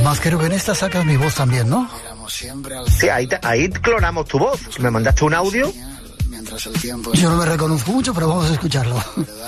Además, creo que en esta sacas mi voz también, ¿no? Sí, ahí clonamos tu voz. Me mandaste un audio. Yo no me reconozco mucho, pero vamos a escucharlo.